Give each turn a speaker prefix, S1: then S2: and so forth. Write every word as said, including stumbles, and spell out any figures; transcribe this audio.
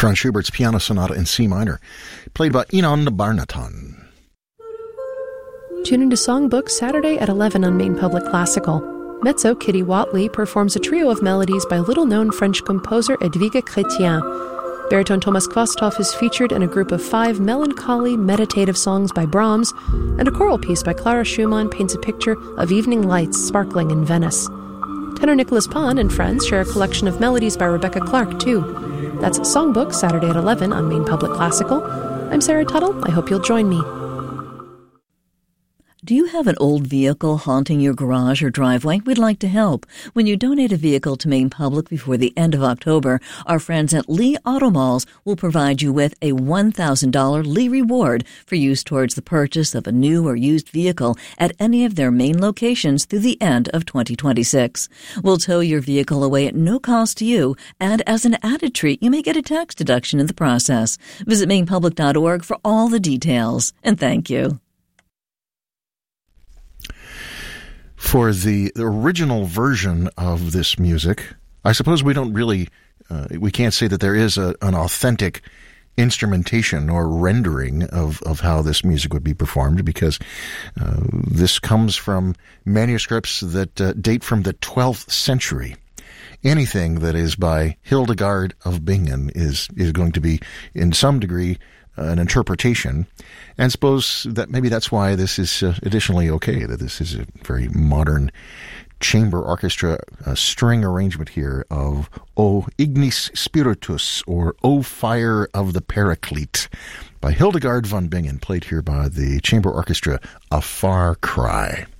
S1: Franz Schubert's Piano Sonata in C minor, played by Inon Barnaton.
S2: Tune into Songbook Saturday at eleven on Maine Public Classical. Mezzo Kitty Watley performs a trio of melodies by little-known French composer Edwige Chrétien. Baritone Thomas Kvasthoff is featured in a group of five melancholy, meditative songs by Brahms, and a choral piece by Clara Schumann paints a picture of evening lights sparkling in Venice. Tenor Nicholas Pahn and friends share a collection of melodies by Rebecca Clark, too. That's Songbook Saturday at eleven on Maine Public Classical. I'm Sarah Tuttle. I hope you'll join me.
S3: Do you have an old vehicle haunting your garage or driveway? We'd like to help. When you donate a vehicle to Maine Public before the end of October, our friends at Lee Auto Malls will provide you with a one thousand dollars Lee reward for use towards the purchase of a new or used vehicle at any of their Maine locations through the end of twenty twenty-six. We'll tow your vehicle away at no cost to you, and as an added treat, you may get a tax deduction in the process. Visit maine public dot org for all the details, and thank you.
S1: For the original version of this music, I suppose we don't really, uh, we can't say that there is a, an authentic instrumentation or rendering of, of how this music would be performed, because uh, this comes from manuscripts that uh, date from the twelfth century. Anything that is by Hildegard of Bingen is, is going to be, in some degree, an interpretation, and suppose that maybe that's why this is uh, additionally okay, that this is a very modern chamber orchestra uh, string arrangement here of O Ignis Spiritus, or O Fire of the Paraclete, by Hildegard von Bingen, played here by the chamber orchestra A Far Cry.